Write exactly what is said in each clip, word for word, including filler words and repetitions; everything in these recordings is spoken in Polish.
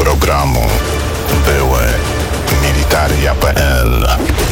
programu były militaria kropka p l.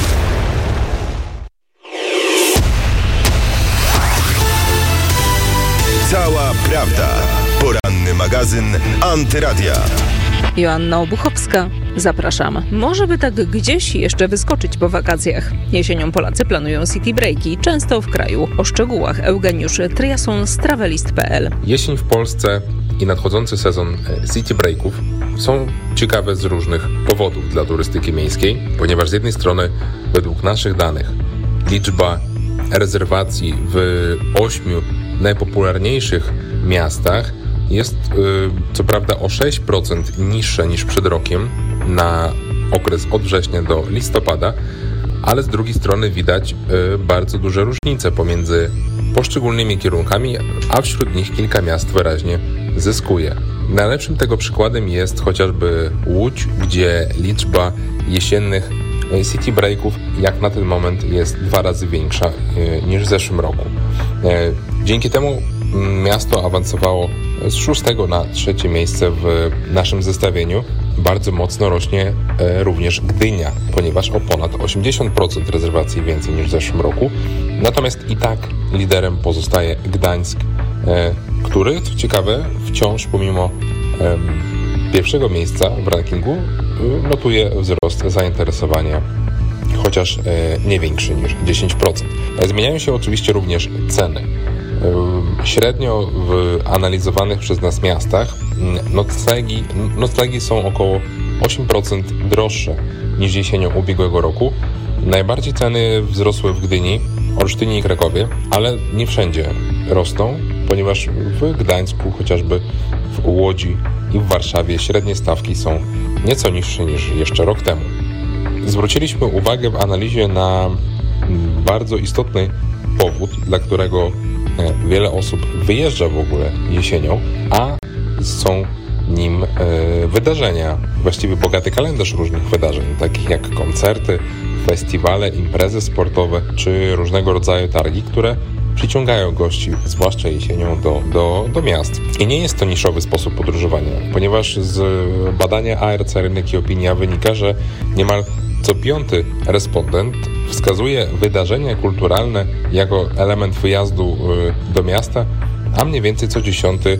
Cała prawda. Poranny magazyn Antyradia. Joanna Obuchowska. Zapraszam. Może by tak gdzieś jeszcze wyskoczyć po wakacjach. Jesienią Polacy planują city breaki, często w kraju. O szczegółach Eugeniusz Triason z travelist kropka p l. Jesień w Polsce i nadchodzący sezon city breaków są ciekawe z różnych powodów dla turystyki miejskiej, ponieważ z jednej strony według naszych danych liczba rezerwacji w ośmiu najpopularniejszych miastach jest yy, co prawda o sześć procent niższa niż przed rokiem na okres od września do listopada, ale z drugiej strony widać yy, bardzo duże różnice pomiędzy poszczególnymi kierunkami, a wśród nich kilka miast wyraźnie zyskuje. Najlepszym tego przykładem jest chociażby Łódź, gdzie liczba jesiennych city breaków jak na ten moment jest dwa razy większa yy, niż w zeszłym roku. Yy, dzięki temu miasto awansowało z szóstego na trzecie miejsce w naszym zestawieniu. Bardzo mocno rośnie e, również Gdynia, ponieważ o ponad osiemdziesiąt procent rezerwacji więcej niż w zeszłym roku. Natomiast i tak liderem pozostaje Gdańsk, e, który, co ciekawe, wciąż pomimo e, pierwszego miejsca w rankingu e, notuje wzrost zainteresowania, chociaż e, nie większy niż dziesięć procent. E, zmieniają się oczywiście również ceny. Średnio w analizowanych przez nas miastach noclegi, noclegi są około osiem procent droższe niż jesienią ubiegłego roku. Najbardziej ceny wzrosły w Gdyni, Olsztynie i Krakowie, ale nie wszędzie rosną, ponieważ w Gdańsku, chociażby w Łodzi i w Warszawie średnie stawki są nieco niższe niż jeszcze rok temu. Zwróciliśmy uwagę w analizie na bardzo istotny powód, dla którego wiele osób wyjeżdża w ogóle jesienią, a są nim e, wydarzenia, właściwie bogaty kalendarz różnych wydarzeń, takich jak koncerty, festiwale, imprezy sportowe czy różnego rodzaju targi, które przyciągają gości, zwłaszcza jesienią, do, do, do miast. I nie jest to niszowy sposób podróżowania, ponieważ z badania A R C Rynek i Opinia wynika, że niemal co piąty respondent wskazuje wydarzenia kulturalne jako element wyjazdu do miasta, a mniej więcej co dziesiąty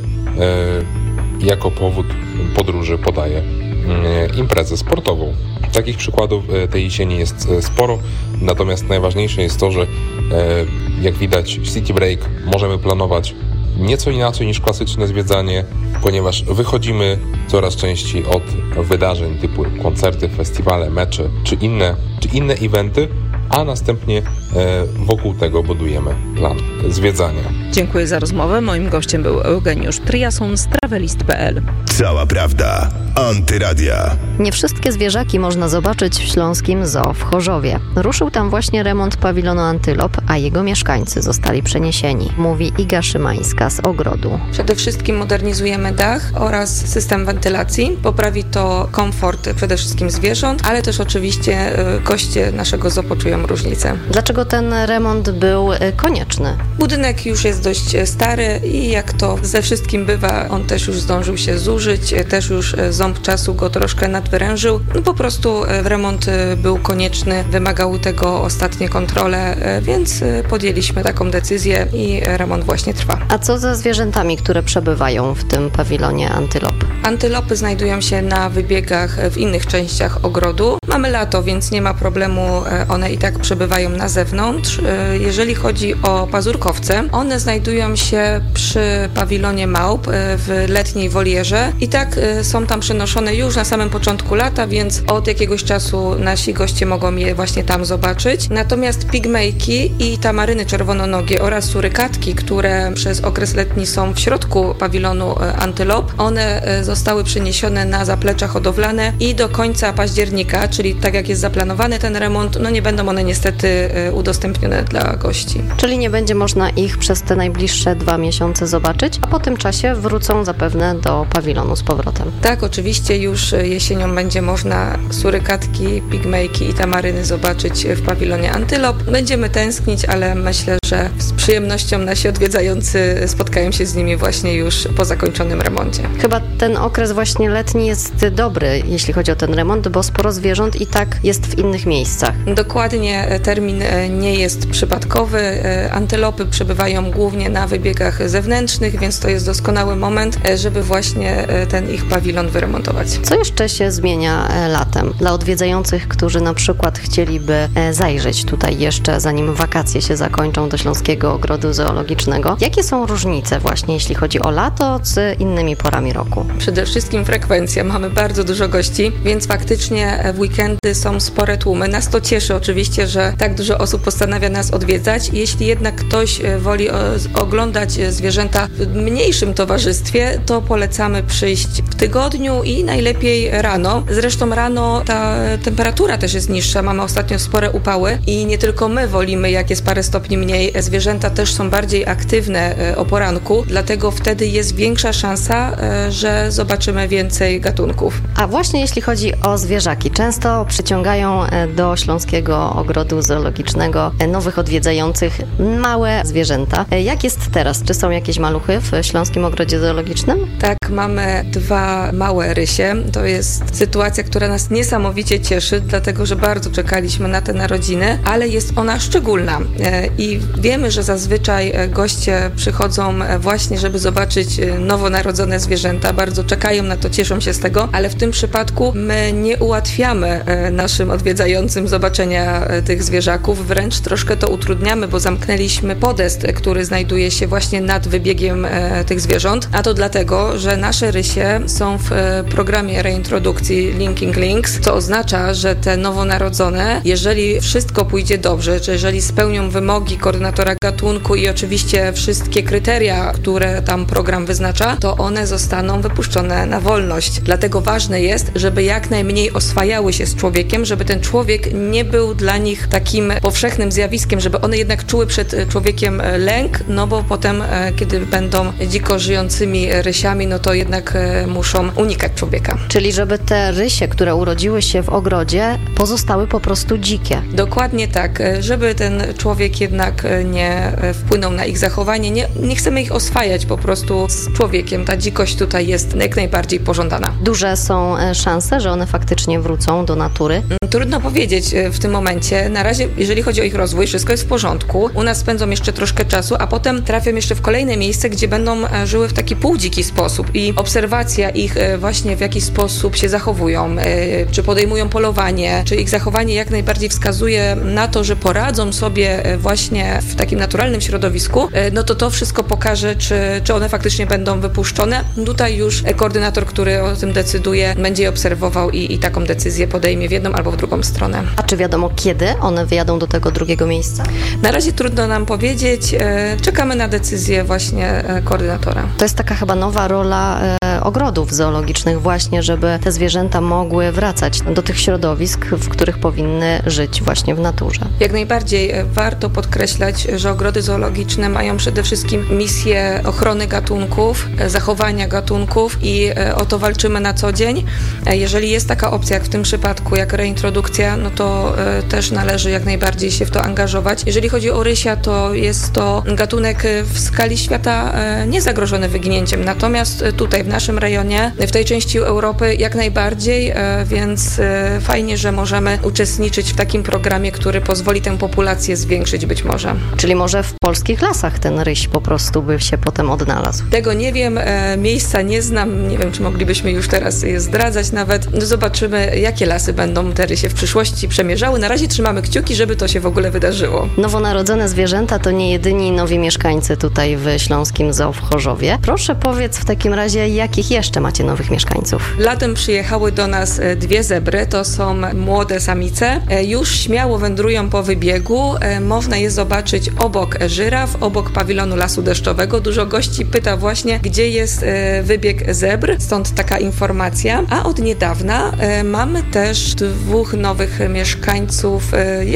jako powód podróży podaje imprezę sportową. Takich przykładów tej jesieni jest sporo, natomiast najważniejsze jest to, że jak widać city break możemy planować nieco inaczej niż klasyczne zwiedzanie, ponieważ wychodzimy coraz częściej od wydarzeń typu koncerty, festiwale, mecze czy inne, czy inne eventy, a następnie wokół tego budujemy plan zwiedzania. Dziękuję za rozmowę. Moim gościem był Eugeniusz Triason z travelist kropka p l. Cała prawda. Antyradia. Nie wszystkie zwierzaki można zobaczyć w śląskim zoo w Chorzowie. Ruszył tam właśnie remont pawilonu Antylop, a jego mieszkańcy zostali przeniesieni. Mówi Iga Szymańska z Ogrodu. Przede wszystkim modernizujemy dach oraz system wentylacji. Poprawi to komfort przede wszystkim zwierząt, ale też oczywiście goście naszego zoo poczują różnicę. Dlaczego ten remont był konieczny? Budynek już jest dość stary i jak to ze wszystkim bywa, on też już zdążył się zużyć, też już ząb czasu go troszkę nadwyrężył. No po prostu remont był konieczny, wymagał tego ostatnie kontrole, więc podjęliśmy taką decyzję i remont właśnie trwa. A co ze zwierzętami, które przebywają w tym pawilonie Antylop? Antylopy znajdują się na wybiegach w innych częściach ogrodu. Mamy lato, więc nie ma problemu, one i tak przebywają na zewnątrz. Jeżeli chodzi o pazurkowce, one znajdują się przy pawilonie małp w letniej wolierze i tak są tam przenoszone już na samym początku lata, więc od jakiegoś czasu nasi goście mogą je właśnie tam zobaczyć. Natomiast pigmejki i tamaryny czerwononogie oraz surykatki, które przez okres letni są w środku pawilonu Antylop, one zostały przeniesione na zaplecza hodowlane i do końca października, czyli tak jak jest zaplanowany ten remont, no nie będą one niestety udostępnione dla gości. Czyli nie będzie można ich przez te najbliższe dwa miesiące zobaczyć, a po tym czasie wrócą zapewne do pawilonu z powrotem. Tak, oczywiście już jesienią będzie można surykatki, pigmejki i tamaryny zobaczyć w pawilonie Antylop. Będziemy tęsknić, ale myślę, że z przyjemnością nasi odwiedzający spotkają się z nimi właśnie już po zakończonym remoncie. Chyba ten okres właśnie letni jest dobry, jeśli chodzi o ten remont, bo sporo zwierząt i tak jest w innych miejscach. Dokładnie, termin nie jest przypadkowy. Antylopy przebywają głównie na wybiegach zewnętrznych, więc to jest doskonały moment, żeby właśnie ten ich pawilon wyremontować. Co jeszcze się zmienia latem? Dla odwiedzających, którzy na przykład chcieliby zajrzeć tutaj jeszcze, zanim wakacje się zakończą, do Śląskiego Ogrodu Zoologicznego. Jakie są różnice właśnie, jeśli chodzi o lato z innymi porami roku? Przede wszystkim frekwencja. Mamy bardzo dużo gości, więc faktycznie w weekendy są spore tłumy. Nas to cieszy oczywiście, że tak dużo osób postanawia nas odwiedzać. Jeśli jednak ktoś woli oglądać zwierzęta w mniejszym towarzystwie, to polecamy przyjść w tygodniu i najlepiej rano. Zresztą rano ta temperatura też jest niższa. Mamy ostatnio spore upały i nie tylko my wolimy, jak jest parę stopni mniej. Zwierzęta też są bardziej aktywne o poranku, dlatego wtedy jest większa szansa, że zobaczymy więcej gatunków. A właśnie jeśli chodzi o zwierzaki, często przyciągają do Śląskiego Ogrodu Zoologicznego nowych odwiedzających małe zwierzęta. Jak jest teraz? Czy są jakieś maluchy w Śląskim Ogrodzie Zoologicznym? Tak, mamy dwa małe rysie. To jest sytuacja, która nas niesamowicie cieszy, dlatego że bardzo czekaliśmy na te narodziny, ale jest ona szczególna. I wiemy, że zazwyczaj goście przychodzą właśnie, żeby zobaczyć nowonarodzone zwierzęta. Bardzo czekają na to, cieszą się z tego, ale w tym przypadku my nie ułatwiamy naszym odwiedzającym zobaczenia tych zwierzaków, wręcz troszkę to utrudniamy, bo zamknęliśmy podest, który znajduje się właśnie nad wybiegiem tych zwierząt, a to dlatego, że nasze rysie są w programie reintrodukcji Linking Links, co oznacza, że te nowonarodzone, jeżeli wszystko pójdzie dobrze, czy jeżeli spełnią wymogi koordynatora gatunku i oczywiście wszystkie kryteria, które tam program wyznacza, to one zostaną wypuszczone na wolność. Dlatego ważne jest, żeby jak najmniej oswajały się z człowiekiem, żeby ten człowiek nie był dla nich takim powszechnym zjawiskiem, żeby one jednak czuły przed człowiekiem lęk, no bo potem, kiedy będą dziko żyjącymi rysiami, no to jednak muszą unikać człowieka. Czyli żeby te rysie, które urodziły się w ogrodzie, pozostały po prostu dzikie. Dokładnie tak, żeby ten człowiek jednak nie wpłynął na ich zachowanie. Nie, nie chcemy ich oswajać po prostu z człowiekiem. Ta dzikość tutaj jest jak najbardziej pożądana. Duże są szanse, że one faktycznie wrócą do natury? Trudno powiedzieć w tym momencie. Na razie, jeżeli chodzi o ich rozwój, wszystko jest w porządku. U nas spędzą jeszcze troszkę czasu, a potem trafią jeszcze w kolejne miejsce, gdzie będą żyły w taki półdziki sposób i obserwacja ich właśnie w jaki sposób się zachowują, czy podejmują polowanie, czy ich zachowanie jak najbardziej wskazuje na to, że poradzą sobie właśnie w takim naturalnym środowisku, no to to wszystko pokaże, czy, czy one faktycznie będą wypuszczone. Tutaj już koordynator, który o tym decyduje, będzie je obserwował i, i taką decyzję podejmie w jedną albo w drugą stronę. A czy wiadomo, kiedy one wyjadą do tego drugiego miejsca? Na razie trudno nam powiedzieć. Czekamy na decyzję właśnie koordynatora. To jest taka chyba nowa rola e, ogrodów zoologicznych właśnie, żeby te zwierzęta mogły wracać do tych środowisk, w których powinny żyć właśnie w naturze. Jak najbardziej warto podkreślać, że ogrody zoologiczne mają przede wszystkim misję ochrony gatunków, zachowania gatunków i o to walczymy na co dzień. Jeżeli jest taka opcja, jak w tym przypadku, jak reintrodukcja, no to też należy jak najbardziej się w to angażować. Jeżeli chodzi o rysia, to jest to gatunek w skali świata niezagrożony wyginięciem. Natomiast tutaj w naszym rejonie, w tej części Europy jak najbardziej, więc fajnie, że możemy uczestniczyć w takim programie, który pozwoli tę populację zwiększyć być może. Czyli może w polskich lasach ten ryś po prostu by się potem odnalazł? Tego nie wiem, miejsca nie znam, nie wiem, czy moglibyśmy już teraz je zdradzać nawet. Zobaczymy, jakie lasy będą te rysie w przyszłości przemierzały. Na razie trzymamy kciuki, żeby to się w ogóle wydarzyło. Nowonarodzone zwierzęta to nie jedyni nowi mieszkańcy tutaj w Śląskim Zoo w Chorzowie. Proszę powiedz w takim razie, jakich jeszcze macie nowych mieszkańców? Latem przyjechały do nas dwie zebry, to są młode samice. Już śmiało wędrują po wybiegu. Można je zobaczyć obok żyraf, obok pawilonu lasu deszczowego. Dużo gości pyta właśnie, gdzie jest wybieg zebr, stąd taka informacja. A od niedawna mamy też dwóch nowych mieszkańców jeżozwierz.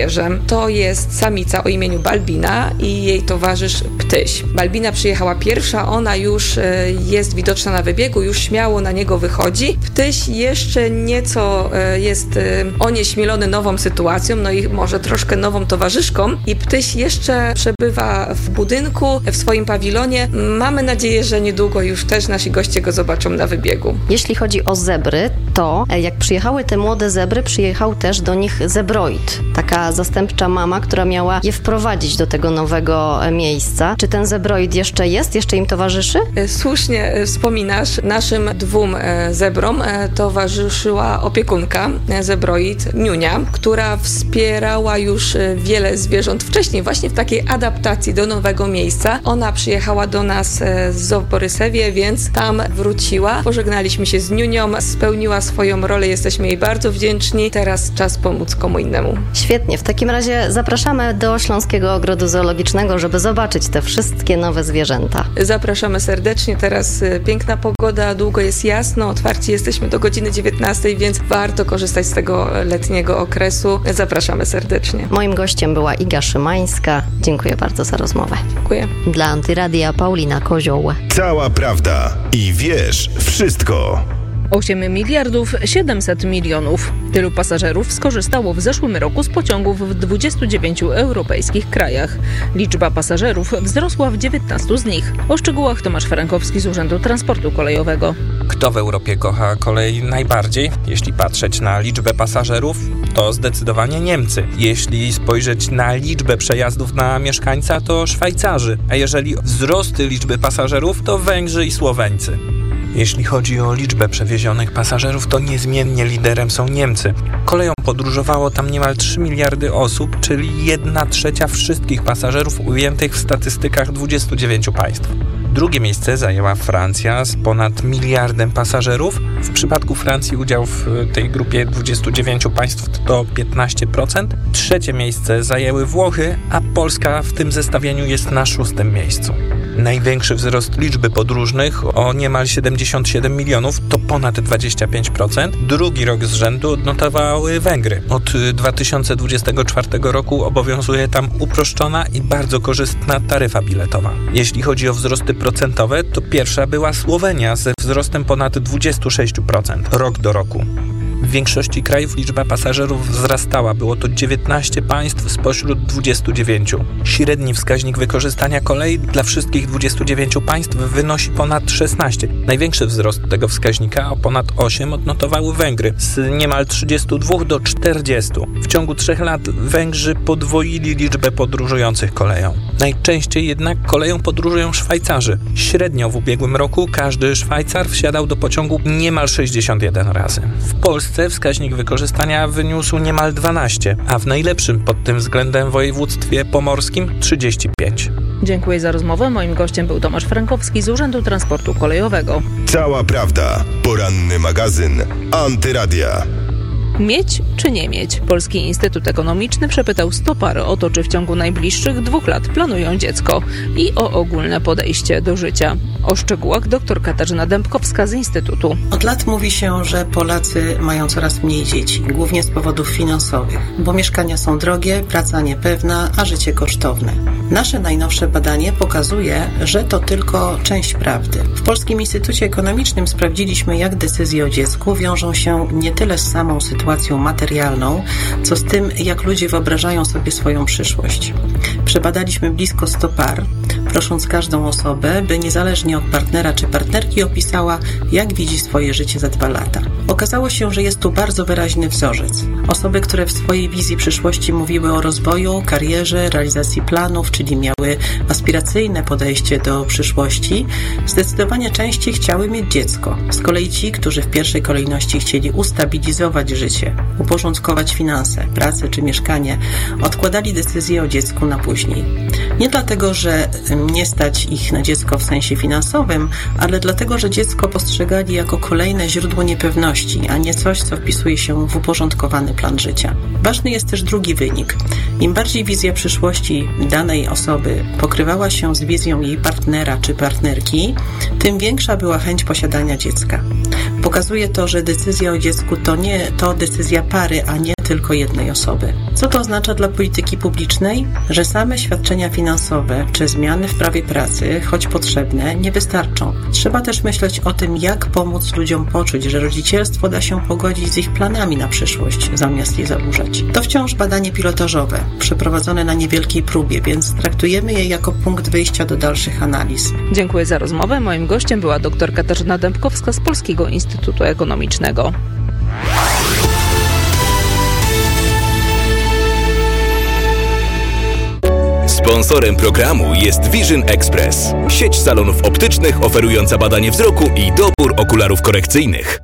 zwierzę. To jest samica o imieniu Balbina i jej towarzysz Ptyś. Balbina przyjechała pierwsza, ona już jest widoczna na wybiegu, już śmiało na niego wychodzi. Ptyś jeszcze nieco jest onieśmielony nową sytuacją, no i może troszkę nową towarzyszką i Ptyś jeszcze przebywa w budynku, w swoim pawilonie. Mamy nadzieję, że niedługo już też nasi goście go zobaczą na wybiegu. Jeśli chodzi o zebry, to jak przyjechały te młode zebry, przyjechał też do nich zebroid. Taka zastępcza mama, która miała je wprowadzić do tego nowego miejsca. Czy ten zebroid jeszcze jest? Jeszcze im towarzyszy? Słusznie wspominasz. Naszym dwóm zebrom towarzyszyła opiekunka zebroid Niunia, która wspierała już wiele zwierząt wcześniej, właśnie w takiej adaptacji do nowego miejsca. Ona przyjechała do nas z zoo w Borysewie, więc tam wróciła. Pożegnaliśmy się z Niunią, spełniła swoją rolę, jesteśmy jej bardzo wdzięczni. Teraz czas pomóc komu innemu. Świetnie, w takim razie zapraszamy do Śląskiego Ogrodu Zoologicznego, żeby zobaczyć te wszystkie nowe zwierzęta. Zapraszamy serdecznie, teraz piękna pogoda, długo jest jasno, otwarci jesteśmy do godziny dziewiętnastej, więc warto korzystać z tego letniego okresu. Zapraszamy serdecznie. Moim gościem była Iga Szymańska. Dziękuję bardzo za rozmowę. Dziękuję. Dla Antyradia Paulina Kozioł. Cała prawda i wiesz wszystko. osiem miliardów siedemset milionów. Tylu pasażerów skorzystało w zeszłym roku z pociągów w dwudziestu dziewięciu europejskich krajach. Liczba pasażerów wzrosła w dziewiętnastu z nich. O szczegółach Tomasz Frankowski z Urzędu Transportu Kolejowego. Kto w Europie kocha kolej najbardziej? Jeśli patrzeć na liczbę pasażerów, to zdecydowanie Niemcy. Jeśli spojrzeć na liczbę przejazdów na mieszkańca, to Szwajcarzy. A jeżeli wzrosty liczby pasażerów, to Węgrzy i Słoweńcy. Jeśli chodzi o liczbę przewiezionych pasażerów, to niezmiennie liderem są Niemcy. Koleją podróżowało tam niemal trzy miliardy osób, czyli jedna trzecia wszystkich pasażerów ujętych w statystykach dwudziestu dziewięciu państw. Drugie miejsce zajęła Francja z ponad miliardem pasażerów. W przypadku Francji udział w tej grupie dwudziestu dziewięciu państw to piętnaście procent. Trzecie miejsce zajęły Włochy, a Polska w tym zestawieniu jest na szóstym miejscu. Największy wzrost liczby podróżnych o niemal siedemdziesiąt siedem milionów to ponad dwadzieścia pięć procent. Drugi rok z rzędu odnotowały Węgry. Od dwa tysiące dwudziestego czwartego roku obowiązuje tam uproszczona i bardzo korzystna taryfa biletowa. Jeśli chodzi o wzrosty procentowe, to pierwsza była Słowenia ze wzrostem ponad dwadzieścia sześć procent rok do roku. W większości krajów liczba pasażerów wzrastała. Było to dziewiętnaście państw spośród dwudziestu dziewięciu. Średni wskaźnik wykorzystania kolei dla wszystkich dwudziestu dziewięciu państw wynosi ponad szesnaście. Największy wzrost tego wskaźnika o ponad osiem odnotowały Węgry z niemal trzydziestu dwóch do czterdziestu. W ciągu trzech lat Węgrzy podwoili liczbę podróżujących koleją. Najczęściej jednak koleją podróżują Szwajcarzy. Średnio w ubiegłym roku każdy Szwajcar wsiadał do pociągu niemal sześćdziesiąt jeden razy. W Polsce wskaźnik wykorzystania wyniósł niemal dwanaście, a w najlepszym pod tym względem województwie pomorskim trzydzieści pięć. Dziękuję za rozmowę. Moim gościem był Tomasz Frankowski z Urzędu Transportu Kolejowego. Cała prawda. Poranny magazyn Antyradia. Mieć czy nie mieć? Polski Instytut Ekonomiczny przepytał sto par o to, czy w ciągu najbliższych dwóch lat planują dziecko i o ogólne podejście do życia. O szczegółach dr Katarzyna Dębkowska z Instytutu. Od lat mówi się, że Polacy mają coraz mniej dzieci, głównie z powodów finansowych, bo mieszkania są drogie, praca niepewna, a życie kosztowne. Nasze najnowsze badanie pokazuje, że to tylko część prawdy. W Polskim Instytucie Ekonomicznym sprawdziliśmy, jak decyzje o dziecku wiążą się nie tyle z samą sytuacją materialną, co z tym, jak ludzie wyobrażają sobie swoją przyszłość. Przebadaliśmy blisko stu par, prosząc każdą osobę, by niezależnie od partnera czy partnerki opisała, jak widzi swoje życie za dwa lata. Okazało się, że jest tu bardzo wyraźny wzorzec. Osoby, które w swojej wizji przyszłości mówiły o rozwoju, karierze, realizacji planów, czyli miały aspiracyjne podejście do przyszłości, zdecydowanie częściej chciały mieć dziecko. Z kolei ci, którzy w pierwszej kolejności chcieli ustabilizować życie, uporządkować finanse, pracę czy mieszkanie, odkładali decyzję o dziecku na później. Nie dlatego, że nie stać ich na dziecko w sensie finansowym, ale dlatego, że dziecko postrzegali jako kolejne źródło niepewności, a nie coś, co wpisuje się w uporządkowany plan życia. Ważny jest też drugi wynik. Im bardziej wizja przyszłości danej osoby pokrywała się z wizją jej partnera czy partnerki, tym większa była chęć posiadania dziecka. Pokazuje to, że decyzja o dziecku to nie to decyzja pary, a nie tylko jednej osoby. Co to oznacza dla polityki publicznej? Że same świadczenia finansowe czy zmiany w prawie pracy, choć potrzebne, nie wystarczą. Trzeba też myśleć o tym, jak pomóc ludziom poczuć, że rodzicielstwo da się pogodzić z ich planami na przyszłość, zamiast je zaburzać. To wciąż badanie pilotażowe, przeprowadzone na niewielkiej próbie, więc traktujemy je jako punkt wyjścia do dalszych analiz. Dziękuję za rozmowę. Moim gościem była dr Katarzyna Dębkowska z Polskiego Instytutu Ekonomicznego. Sponsorem programu jest Vision Express, sieć salonów optycznych oferująca badanie wzroku i dobór okularów korekcyjnych.